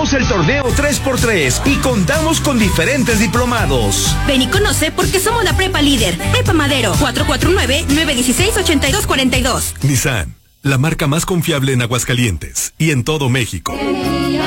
Somos el torneo 3x3 y contamos con diferentes diplomados. Ven y conoce porque somos la Prepa Líder. Prepa Madero, 449-916-8242. Nissan, la marca más confiable en Aguascalientes y en todo México.